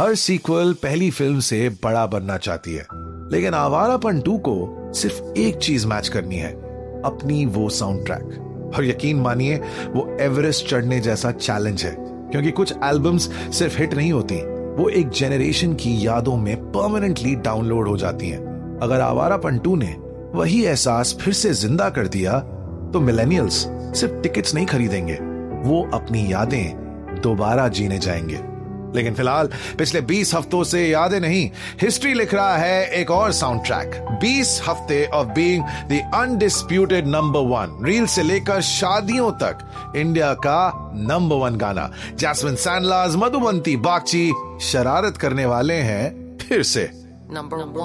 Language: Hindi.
हर सीक्वल पहली फिल्म से बड़ा बनना चाहती है, लेकिन आवारापन 2 को सिर्फ एक चीज मैच करनी है, अपनी वो साउंड ट्रैक। और यकीन मानिए वो एवरेस्ट चढ़ने जैसा चैलेंज है, क्योंकि कुछ एल्बम्स सिर्फ हिट नहीं होती, वो एक जेनरेशन की यादों में परमानेंटली डाउनलोड हो जाती हैं। अगर आवारापन 2 ने वही एहसास फिर से जिंदा कर दिया तो मिलेनियल्स सिर्फ टिकट्स नहीं खरीदेंगे, वो अपनी यादें दोबारा जीने जाएंगे। लेकिन फिलहाल पिछले 20 हफ्तों से यादें नहीं, हिस्ट्री लिख रहा है एक और साउंड ट्रैक। 20 हफ्ते of being the undisputed number 1, reel से लेकर शादियों तक इंडिया का नंबर 1 गाना। जैस्मिन सैंडलर्स, मधुबंती बागची शरारत करने वाले हैं फिर से नंबर 1।